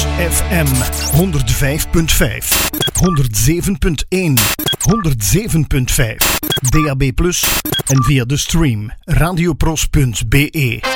FM 105.5, 107.1, 107.5, DAB+ en via de stream radiopros.be.